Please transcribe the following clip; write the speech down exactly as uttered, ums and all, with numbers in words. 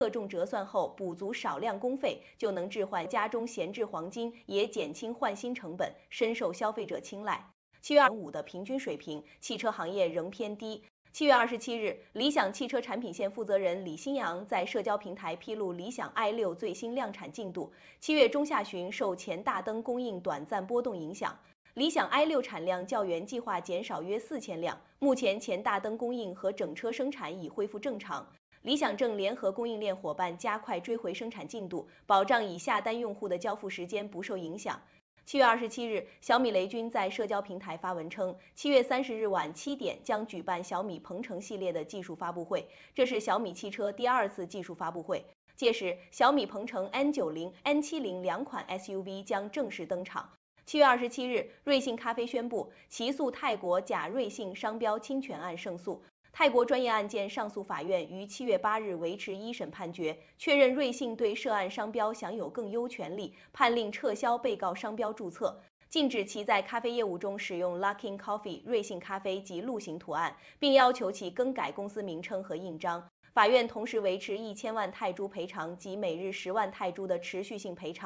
克重折算后补足少量工费，就能置换家中闲置黄金，也减轻换新成本，深受消费者青睐。七月五的平均水平，汽车行业仍偏低。七月二十七日，理想汽车产品线负责人李新阳在社交平台披露理想 i 六最新量产进度。七月中下旬，受前大灯供应短暂波动影响，理想 i 六产量较原计划减少约四千辆。目前前大灯供应和整车生产已恢复正常。理想正联合供应链伙伴加快追回生产进度，保障已下单用户的交付时间不受影响。七月二十七日，小米雷军在社交平台发文称，七月三十日晚七点将举办小米鹏程系列的技术发布会，这是小米汽车第二次技术发布会。届时，小米鹏程 N 九十、N 七十两款 S U V 将正式登场。七月二十七日，瑞幸咖啡宣布起诉泰国假瑞幸商标侵权案胜诉。泰国专业案件上诉法院于七月八日维持一审判决，确认瑞幸对涉案商标享有更优权利，判令撤销被告商标注册，禁止其在咖啡业务中使用 Luckin Coffee 瑞幸咖啡及鹿形图案，并要求其更改公司名称和印章。法院同时维持一千万泰铢赔偿及每日十万泰铢的持续性赔偿。